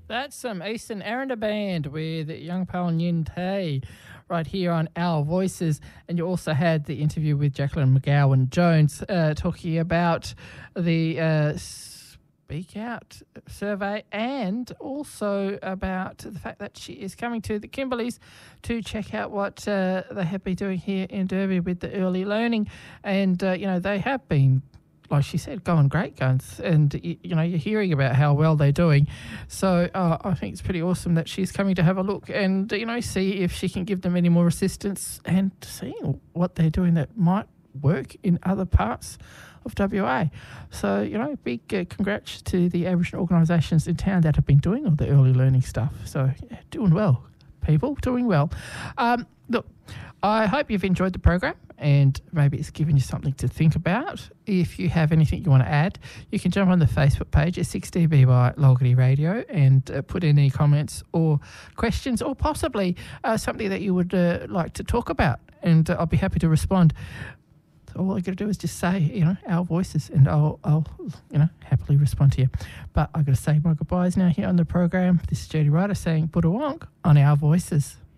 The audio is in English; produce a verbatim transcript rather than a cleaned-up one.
That's some Eastern Aranda Band with Young Pal Nyin Tay right here on Our Voices. And you also had the interview with Jacqueline McGowan-Jones uh, talking about the uh, Speak Out survey and also about the fact that she is coming to the Kimberleys to check out what uh, they have been doing here in Derby with the early learning. And, uh, you know, they have been, like she said, going great guns, and you, you know, you're hearing about how well they're doing. So uh, I think it's pretty awesome that she's coming to have a look and, you know, see if she can give them any more assistance and see what they're doing that might work in other parts of W A. So, you know, big uh, congrats to the Aboriginal organisations in town that have been doing all the early learning stuff. So yeah, doing well, people, doing well. Um, look, I hope you've enjoyed the program and maybe it's given you something to think about. If you have anything you want to add, you can jump on the Facebook page at six D B Y Logarty Radio and uh, put in any comments or questions or possibly uh, something that you would uh, like to talk about, and uh, I'll be happy to respond. So all I got to do is just say, you know, Our Voices, and I'll, I'll, you know, happily respond to you. But I've got to say my goodbyes now here on the program. This is Jody Ryder saying Budawonk on Our Voices.